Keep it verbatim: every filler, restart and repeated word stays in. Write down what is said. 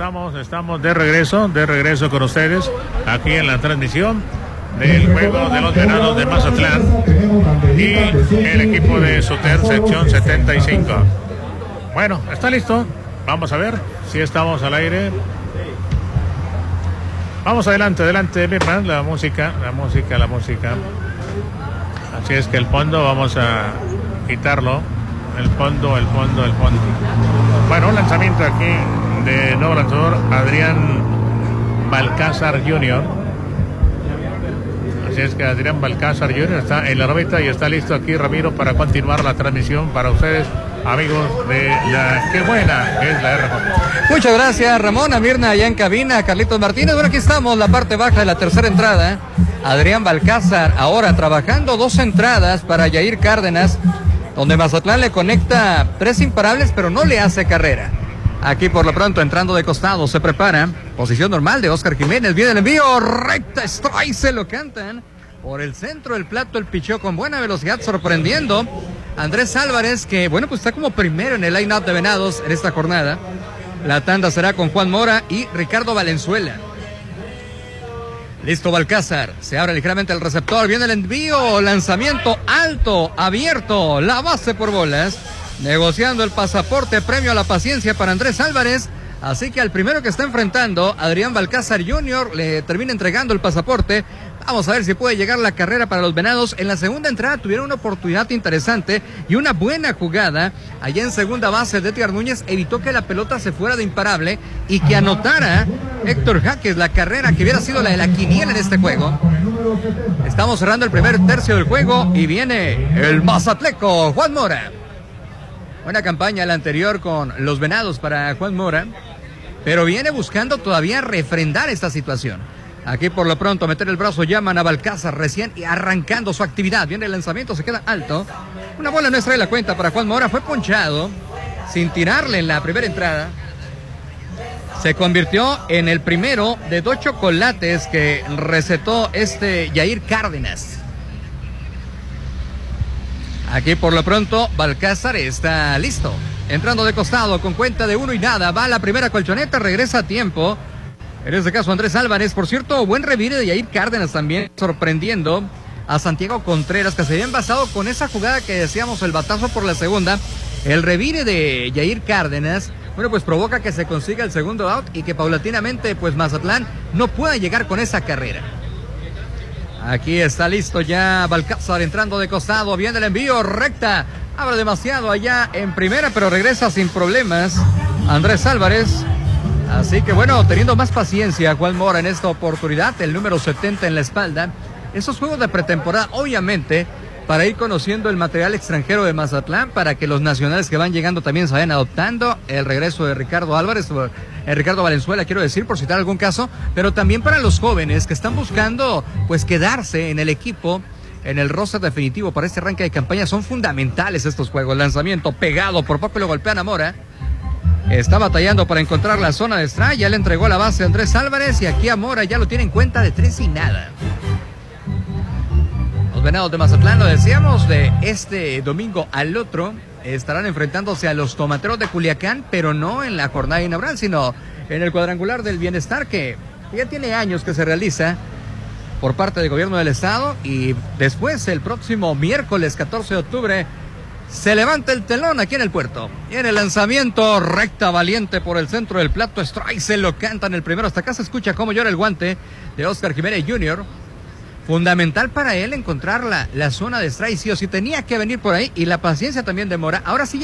estamos, estamos de regreso, de regreso con ustedes, aquí en la transmisión del juego de los Venados de Mazatlán y el equipo de Suter, sección setenta y cinco. Bueno, está listo. Vamos a ver si estamos al aire. Vamos adelante, adelante, mi hermano, la música, la música, la música. Así es que el fondo vamos a quitarlo. El fondo, el fondo, el fondo. Bueno, un lanzamiento aquí de nuevo lanzador, Adrián Balcázar junior Así es que Adrián Balcázar junior está en la órbita y está listo aquí, Ramiro, para continuar la transmisión para ustedes, amigos de la Qué Buena, que es la R J. Muchas gracias, Ramón, a Mirna allá en cabina, a Carlitos Martínez. Bueno, aquí estamos, la parte baja de la tercera entrada. Adrián Balcázar ahora trabajando dos entradas para Yair Cárdenas, donde Mazatlán le conecta tres imparables, pero no le hace carrera. Aquí por lo pronto entrando de costado, se prepara. Posición normal de Oscar Jiménez, viene el envío, recta strike, se lo cantan. Por el centro del plato el picheo con buena velocidad, sorprendiendo. Andrés Álvarez, que bueno, pues está como primero en el line-up de Venados en esta jornada. La tanda será con Juan Mora y Ricardo Valenzuela. Listo Balcázar, se abre ligeramente el receptor, viene el envío, lanzamiento alto, abierto, la base por bolas, negociando el pasaporte, premio a la paciencia para Andrés Álvarez, así que al primero que está enfrentando, Adrián Balcázar junior, le termina entregando el pasaporte. Vamos a ver si puede llegar la carrera para los Venados. En la segunda entrada tuvieron una oportunidad interesante y una buena jugada. Allá en segunda base, de Edgar Núñez evitó que la pelota se fuera de imparable y que anotara Héctor Jaques la carrera que hubiera sido la de la quiniela en este juego. Estamos cerrando el primer tercio del juego y viene el mazatleco Juan Mora. Buena campaña la anterior con los Venados para Juan Mora, pero viene buscando todavía refrendar esta situación. Aquí por lo pronto meter el brazo, llaman a Balcázar recién y arrancando su actividad. Viene el lanzamiento, se queda alto. Una bola no extrae la cuenta para Juan Mora. Fue ponchado sin tirarle en la primera entrada. Se convirtió en el primero de dos chocolates que recetó este Yair Cárdenas. Aquí por lo pronto Balcázar está listo. Entrando de costado con cuenta de uno y nada. Va a la primera colchoneta, regresa a tiempo. En este caso Andrés Álvarez, por cierto, buen revire de Yair Cárdenas también, sorprendiendo a Santiago Contreras, que se había envasado con esa jugada que decíamos, el batazo por la segunda. El revire de Yair Cárdenas, bueno, pues provoca que se consiga el segundo out y que paulatinamente, pues Mazatlán no pueda llegar con esa carrera. Aquí está listo ya Balcázar entrando de costado, viene el envío, recta, abre demasiado allá en primera, pero regresa sin problemas Andrés Álvarez. Así que bueno, teniendo más paciencia Juan Mora en esta oportunidad, el número setenta en la espalda. Esos juegos de pretemporada, obviamente, para ir conociendo el material extranjero de Mazatlán, para que los nacionales que van llegando también se vayan adoptando. El regreso de Ricardo Álvarez, el Ricardo Valenzuela, quiero decir, por citar algún caso, pero también para los jóvenes que están buscando pues quedarse en el equipo, en el roster definitivo para este arranque de campaña. Son fundamentales estos juegos. Lanzamiento pegado, por poco lo golpean a Mora. Está batallando para encontrar la zona de strike. Ya le entregó la base a Andrés Álvarez y aquí a Mora ya lo tiene en cuenta de tres y nada. Los Venados de Mazatlán, lo decíamos, de este domingo al otro estarán enfrentándose a los Tomateros de Culiacán, pero no en la jornada inaugural, sino en el cuadrangular del bienestar que ya tiene años que se realiza por parte del gobierno del estado. Y después, el próximo miércoles catorce de octubre, se levanta el telón aquí en el puerto. Y en el lanzamiento, recta valiente por el centro del plato, strike, se lo cantan el primero. Hasta acá se escucha cómo llora el guante de Oscar Jiménez junior Fundamental para él encontrar la, la zona de strike, sí o sí tenía que venir por ahí, y la paciencia también de Mora. Ahora sí ya